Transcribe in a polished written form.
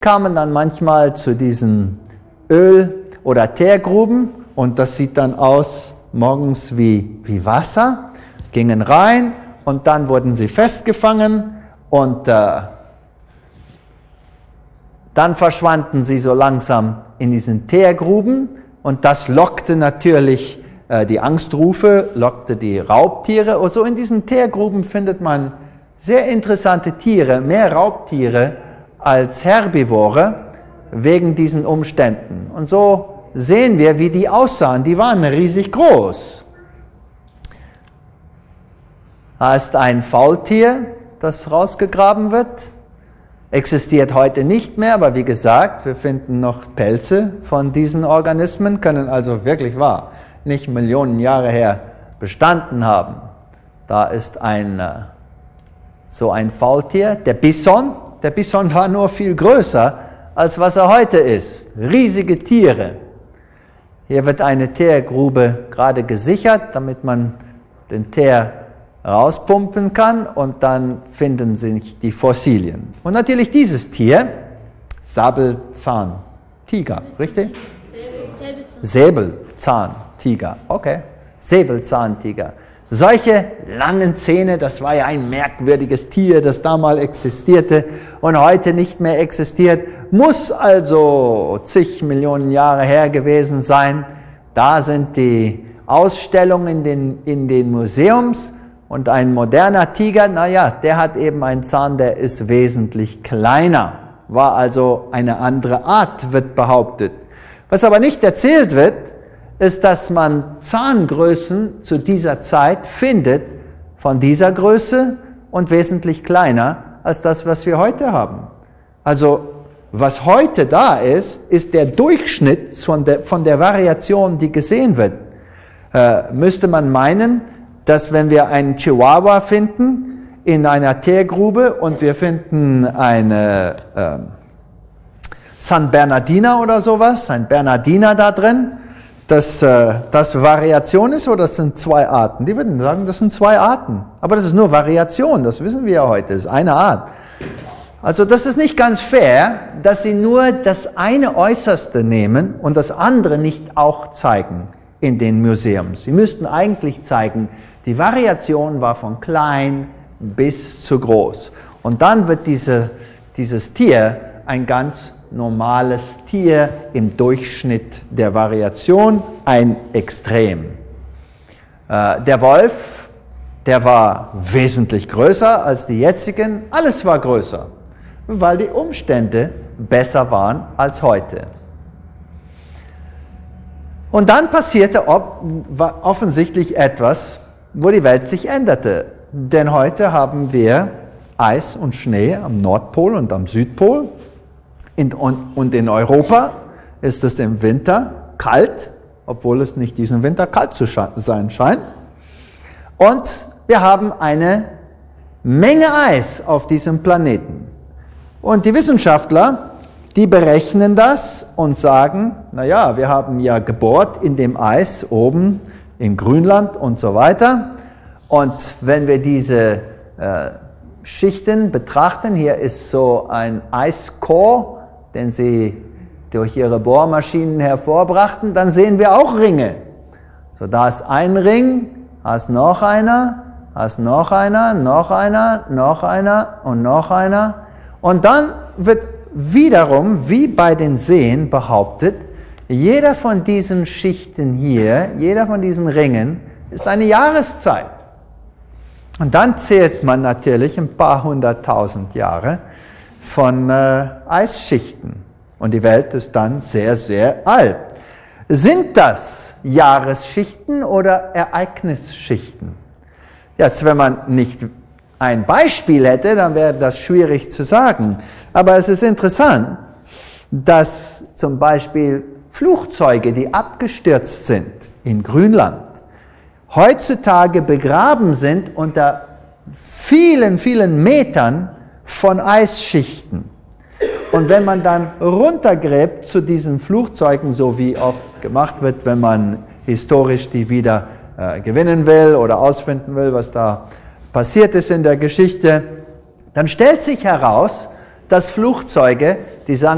kamen dann manchmal zu diesen Öl- oder Teergruben und das sieht dann aus morgens wie Wasser, gingen rein und dann wurden sie festgefangen und dann verschwanden sie so langsam in diesen Teergruben und das lockte natürlich die Angstrufe, lockte die Raubtiere. Und so in diesen Teergruben findet man sehr interessante Tiere, mehr Raubtiere als Herbivore, wegen diesen Umständen. Und so sehen wir, wie die aussahen. Die waren riesig groß. Da ist ein Faultier, das rausgegraben wird. Existiert heute nicht mehr, aber wie gesagt, wir finden noch Pelze von diesen Organismen, können also wirklich wahr nicht Millionen Jahre her bestanden haben. Da ist so ein Faultier, der Bison. Der Bison war nur viel größer, als was er heute ist. Riesige Tiere. Hier wird eine Teergrube gerade gesichert, damit man den Teer rauspumpen kann und dann finden sich die Fossilien. Und natürlich dieses Tier, Säbelzahntiger, richtig? Säbelzahntiger, okay. Säbelzahntiger. Solche langen Zähne, das war ja ein merkwürdiges Tier, das damals existierte und heute nicht mehr existiert, muss also zig Millionen Jahre her gewesen sein. Da sind die Ausstellungen in den Museums und ein moderner Tiger, naja, der hat eben einen Zahn, der ist wesentlich kleiner, war also eine andere Art, wird behauptet. Was aber nicht erzählt wird, ist, dass man Zahngrößen zu dieser Zeit findet von dieser Größe und wesentlich kleiner als das, was wir heute haben. Also was heute da ist, ist der Durchschnitt von der Variation, die gesehen wird. Müsste man meinen, dass wenn wir einen Chihuahua finden in einer Teergrube und wir finden eine San Bernardiner oder sowas, ein Bernardiner da drin, dass das Variation ist oder das sind zwei Arten? Die würden sagen, das sind zwei Arten. Aber das ist nur Variation, das wissen wir ja heute, das ist eine Art. Also das ist nicht ganz fair, dass sie nur das eine Äußerste nehmen und das andere nicht auch zeigen in den Museums. Sie müssten eigentlich zeigen, die Variation war von klein bis zu groß. Und dann wird dieses Tier ein ganz normales Tier im Durchschnitt der Variation, ein Extrem. Der Wolf, der war wesentlich größer als die jetzigen, alles war größer, weil die Umstände besser waren als heute. Und dann passierte offensichtlich etwas, wo die Welt sich änderte. Denn heute haben wir Eis und Schnee am Nordpol und am Südpol. Und in Europa ist es im Winter kalt, obwohl es nicht diesen Winter kalt zu sein scheint. Und wir haben eine Menge Eis auf diesem Planeten. Und die Wissenschaftler, die berechnen das und sagen, naja, wir haben ja gebohrt in dem Eis oben in Grönland und so weiter. Und wenn wir diese Schichten betrachten, hier ist so ein Eiscore, den sie durch ihre Bohrmaschinen hervorbrachten, dann sehen wir auch Ringe. So, da ist ein Ring, da ist noch einer, da ist noch einer, noch einer, noch einer und noch einer. Und dann wird wiederum, wie bei den Seen behauptet, jeder von diesen Schichten hier, jeder von diesen Ringen, ist eine Jahreszeit. Und dann zählt man natürlich ein paar hunderttausend Jahre von Eisschichten. Und die Welt ist dann sehr, sehr alt. Sind das Jahresschichten oder Ereignisschichten? Jetzt, wenn man nicht ein Beispiel hätte, dann wäre das schwierig zu sagen. Aber es ist interessant, dass zum Beispiel Flugzeuge, die abgestürzt sind in Grönland, heutzutage begraben sind unter vielen, vielen Metern von Eisschichten. Und wenn man dann runtergräbt zu diesen Flugzeugen, so wie oft gemacht wird, wenn man historisch die wieder gewinnen will oder ausfinden will, was da passiert ist in der Geschichte, dann stellt sich heraus, dass Flugzeuge, die sagen,